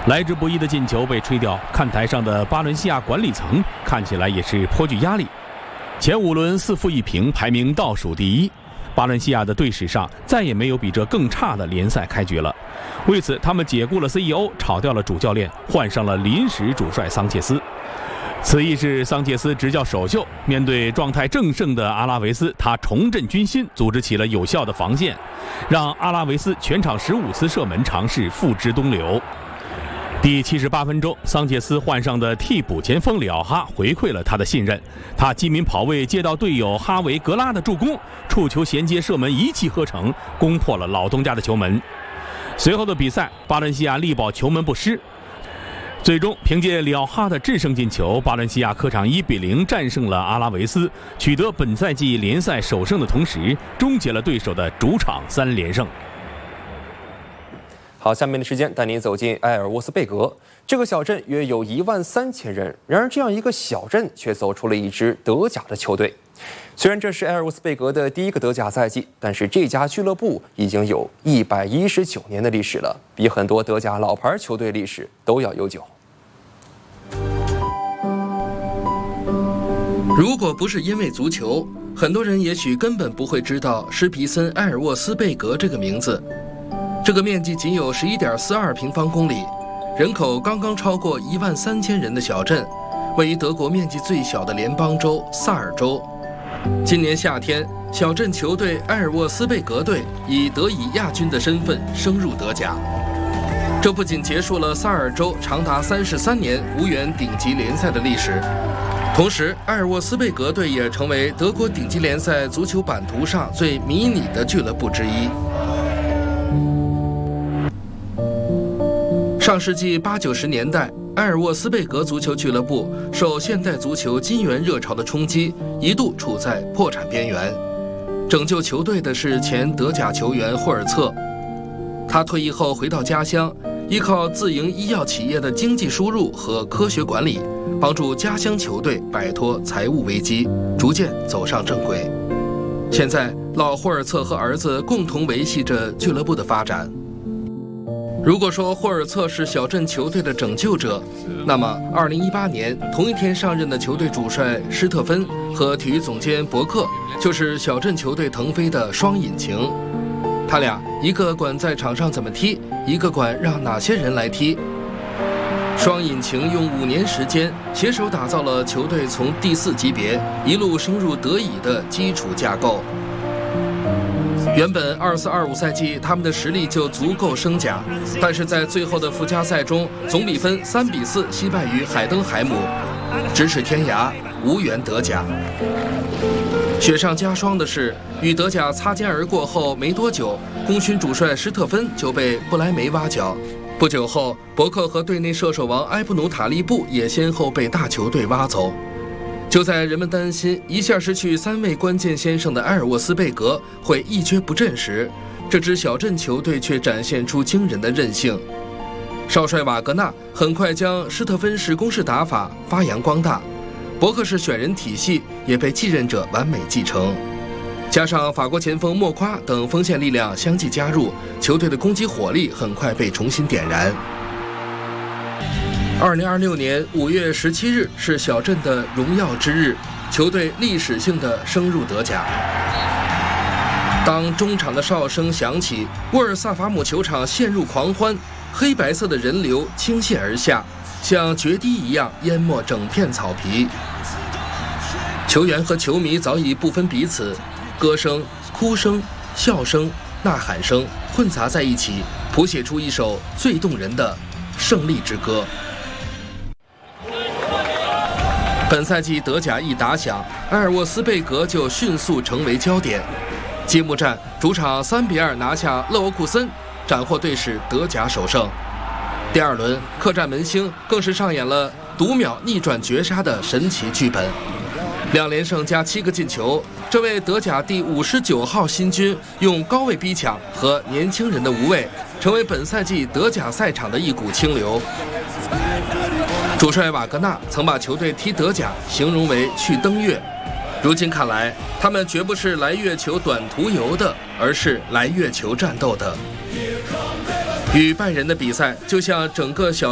来之不易的进球被吹掉，看台上的巴伦西亚管理层看起来也是颇具压力。前5轮4负1平，排名倒数第一。巴伦西亚的队史上再也没有比这更差的联赛开局了。为此，他们解雇了 CEO， 炒掉了主教练，换上了临时主帅桑切斯。此役是桑切斯执教首秀，面对状态正盛的阿拉维斯，他重振军心，组织起了有效的防线，让阿拉维斯全场15次射门尝试付之东流。第78分钟，桑切斯换上的替补前锋里奥哈回馈了他的信任，他机敏跑位接到队友哈维格拉的助攻，触球衔接射门一气呵成，攻破了老东家的球门。随后的比赛，巴伦西亚力保球门不失，最终凭借里奥哈的制胜进球，巴伦西亚客场1比0战胜了阿拉维斯，取得本赛季联赛首胜的同时，终结了对手的主场3连胜。 好，下面的时间带您走进埃尔沃斯贝格。这个小镇约有13000人，然而这样一个小镇却走出了一支德甲的球队。虽然这是埃尔沃斯贝格的第1个德甲赛季，但是这家俱乐部已经有119年的历史了，比很多德甲老牌球队历史都要悠久。 如果不是因为足球，很多人也许根本不会知道施皮森埃尔沃斯贝格这个名字。这个面积仅有11.42平方公里，人口刚刚超过13000人的小镇，位于德国面积最小的联邦州萨尔州。今年夏天，小镇球队埃尔沃斯贝格队以德乙亚军的身份升入德甲。这不仅结束了萨尔州长达33年无缘顶级联赛的历史，同时埃尔沃斯贝格队也成为德国顶级联赛足球版图上最迷你的俱乐部之一。上世纪80、90年代，埃尔沃斯贝格足球俱乐部受现代足球金元热潮的冲击，一度处在破产边缘。拯救球队的是前德甲球员霍尔策，他退役后回到家乡，依靠自营医药企业的经济输入和科学管理，帮助家乡球队摆脱财务危机，逐渐走上正轨。现在，老霍尔策和儿子共同维系着俱乐部的发展。如果说霍尔策是小镇球队的拯救者，那么2018年同一天上任的球队主帅施特芬和体育总监伯克就是小镇球队腾飞的双引擎。他俩一个管在场上怎么踢，一个管让哪些人来踢。双引擎用5年时间携手打造了球队从第4级别一路升入德乙的基础架构。原本24-25赛季他们的实力就足够升甲，但是在最后的附加赛中，总比分3比4惜败于海登海姆，咫尺天涯，无缘德甲。雪上加霜的是，与德甲擦肩而过后没多久，功勋主帅施特芬就被不莱梅挖角。不久后，伯克和队内射手王埃布努塔利布也先后被大球队挖走。就在人们担心一下失去3位关键先生的埃尔沃斯贝格会一蹶不振时，这支小镇球队却展现出惊人的韧性。少帅瓦格纳很快将施特芬式攻势打法发扬光大，伯克式选人体系也被继任者完美继承。加上法国前锋莫夸等锋线力量相继加入，球队的攻击火力很快被重新点燃。2026年5月17日是小镇的荣耀之日，球队历史性的升入德甲。当中场的哨声响起，沃尔萨法姆球场陷入狂欢，黑白色的人流倾泻而下，像决堤一样淹没整片草皮。球员和球迷早已不分彼此，歌声、哭声、笑声、呐喊声混杂在一起，谱写出一首最动人的胜利之歌。本赛季德甲一打响，埃尔沃斯贝格就迅速成为焦点。揭幕战主场3比2拿下勒沃库森，斩获队史德甲首胜。第2轮客战门兴更是上演了读秒逆转绝杀的神奇剧本，2连胜加7个进球。这位德甲第59号新军用高位逼抢和年轻人的无畏，成为本赛季德甲赛场的一股清流。主帅瓦格纳曾把球队踢德甲形容为去登月，如今看来，他们绝不是来月球短途游的，而是来月球战斗的。与拜仁的比赛就像整个小